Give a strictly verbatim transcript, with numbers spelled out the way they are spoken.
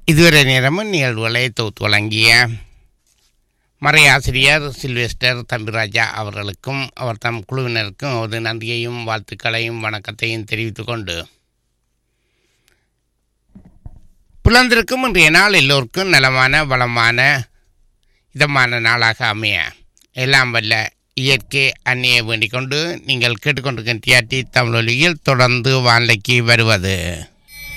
இதுவரை நேரமும் நிகழ்வுகளை தொகுத்து வழங்கிய மறையாசிரியர் சில்வெஸ்டர் தம்பிராஜா அவர்களுக்கும் அவர் தம் குழுவினருக்கும் ஒரு நன்றியையும் வாழ்த்துக்களையும் வணக்கத்தையும் தெரிவித்துக் கொண்டு புலந்திருக்கும் இன்றைய நாள் எல்லோருக்கும் நலமான வளமான இதமான நாளாக அமைய எல்லாம் வல்ல இயற்கை அன்னையை வேண்டிக் கொண்டு நீங்கள் கேட்டுக்கொண்டிருக்கிற டிஆர்டி தமிழொலியில் தொடர்ந்து வானிலைக்கு வருவது